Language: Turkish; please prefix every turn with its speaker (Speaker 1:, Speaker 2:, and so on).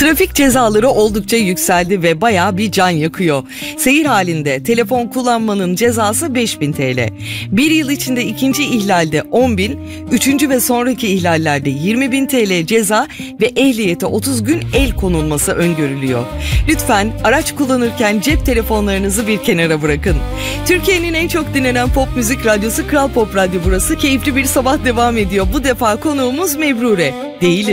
Speaker 1: Trafik cezaları oldukça yükseldi ve bayağı bir can yakıyor. Seyir halinde telefon kullanmanın cezası 5.000 TL. Bir yıl içinde ikinci ihlalde 10.000, üçüncü ve sonraki ihlallerde 20.000 TL ceza ve ehliyete 30 gün el konulması öngörülüyor. Lütfen araç kullanırken cep telefonlarınızı bir kenara bırakın. Türkiye'nin en çok dinlenen pop müzik radyosu Kral Pop Radyo burası. Keyifli bir sabah devam ediyor. Bu defa konuğumuz Mebrure. Değilim.